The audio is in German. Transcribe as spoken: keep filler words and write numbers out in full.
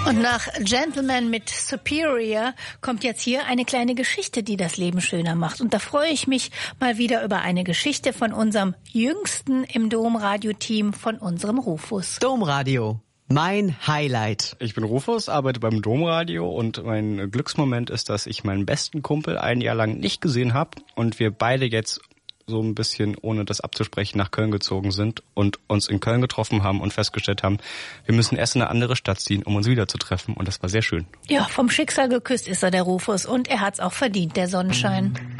Und nach Gentleman mit Superior kommt jetzt hier eine kleine Geschichte, die das Leben schöner macht. Und da freue ich mich mal wieder über eine Geschichte von unserem Jüngsten im Domradio-Team, von unserem Rufus. Domradio, mein Highlight. Ich bin Rufus, arbeite beim Domradio und mein Glücksmoment ist, dass ich meinen besten Kumpel ein Jahr lang nicht gesehen habe und wir beide jetzt so ein bisschen, ohne das abzusprechen, nach Köln gezogen sind und uns in Köln getroffen haben und festgestellt haben, wir müssen erst in eine andere Stadt ziehen, um uns wieder zu treffen. Und das war sehr schön. Ja, vom Schicksal geküsst ist er, der Rufus. Und er hat's auch verdient, der Sonnenschein.